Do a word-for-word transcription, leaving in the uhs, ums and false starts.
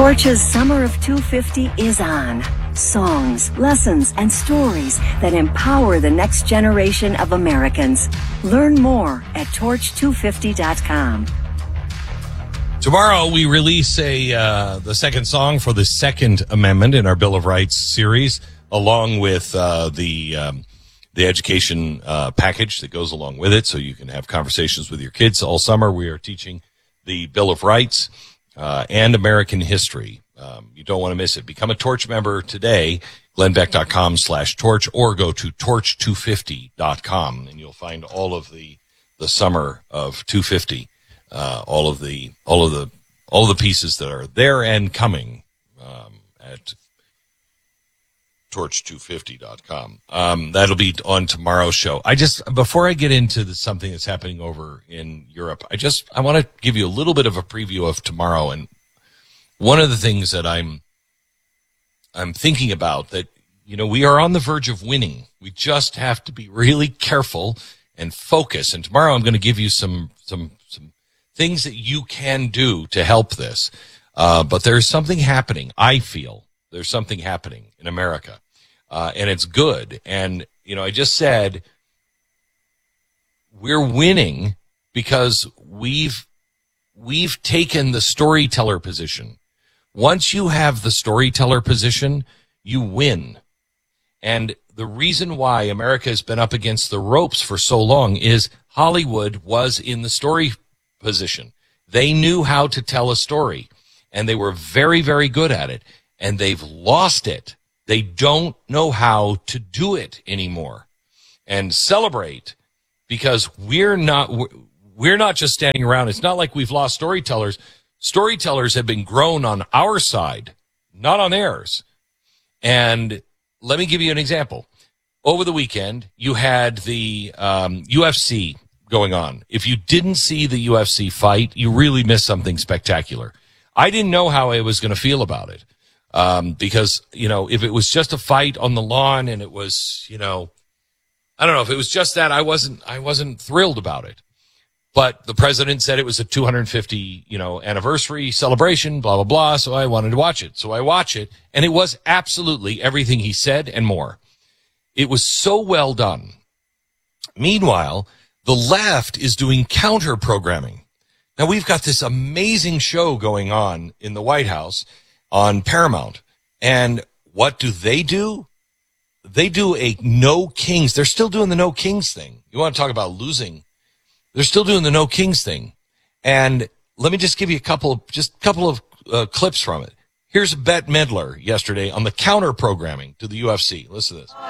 Torch's Summer of two fifty is on. Songs, lessons, and stories that empower the next generation of Americans. Learn more at torch two fifty dot com. Tomorrow we release a uh, the second song for the Second Amendment in our Bill of Rights series, along with uh, the um, the education uh, package that goes along with it, so you can have conversations with your kids all summer. We are teaching the Bill of Rights uh, and American history. Um, you don't want to miss it. Become a Torch member today, glennbeck.com slash torch, or go to torch two fifty dot com, and you'll find all of the the summer of two fifty. Uh, all of the, all of the, all of the pieces that are there and coming, um, at torch two fifty dot com. Um, that'll be on tomorrow's show. I just, before I get into the, something that's happening over in Europe, I just, I want to give you a little bit of a preview of tomorrow. And one of the things that I'm, I'm thinking about that, you know, we are on the verge of winning. We just have to be really careful and focus. And tomorrow I'm going to give you some, some, some, things that you can do to help this. Uh, but there's something happening. I feel there's something happening in America. Uh, and it's good. And, you know, I just said we're winning because we've, we've taken the storyteller position. Once you have the storyteller position, you win. And the reason why America has been up against the ropes for so long is Hollywood was in the story position. They knew how to tell a story, and they were very, very good at it, and they've lost it. They don't know how to do it anymore. And celebrate, because we're not, we're not just standing around. It's not like we've lost storytellers. Storytellers have been grown on our side, not on theirs. And let me give you an example. Over the weekend, you had the um, U F C going on. If you didn't see the U F C fight, you really missed something spectacular. I didn't know how I was going to feel about it. Um, because, you know, if it was just a fight on the lawn and it was, you know, I don't know, if it was just that, I wasn't, I wasn't thrilled about it. But the president said it was a two hundred fifty, you know, anniversary celebration, blah, blah, blah. So I wanted to watch it. So I watch it, and it was absolutely everything he said and more. It was so well done. Meanwhile, the left is doing counter programming. Now, we've got this amazing show going on in the White House on Paramount. And what do they do? They do a no kings. They're still doing the no kings thing. You want to talk about losing? They're still doing the no kings thing. And let me just give you a couple of, just a couple of uh, clips from it. Here's Bette Midler yesterday on the counter programming to the U F C. Listen to this.